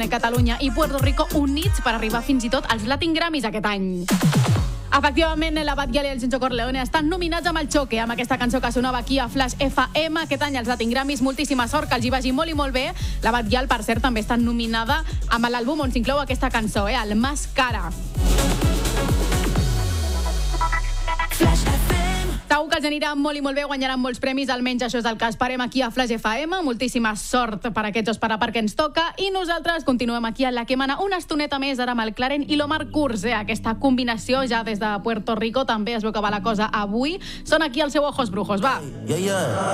Catalunya i Puerto Rico units per arribar fins i tot als Latin Grammys aquest any. Efectivament, la Batguial i el Chincho Corleone estan nominats amb el Choque, amb aquesta cançó que sonava aquí a Flash FM aquest any als Latin Grammys. Moltíssima sort, que els hi vagi molt i molt bé. La Batguial, per cert, també està nominada amb l'àlbum on s'inclou aquesta cançó, el Más Cara. Segur que els anirà molt i molt bé, guanyaran molts premis, almenys això és el que esperem aquí a Flash FM. Moltíssima sort per aquests dos per a part que ens toca, i nosaltres continuem aquí a La que mana una estoneta més, ara amb el Clarent i l'Omar Kurz, aquesta combinació ja des de Puerto Rico, també es veu que va la cosa avui. Són aquí els seus Ojos Brujos, va.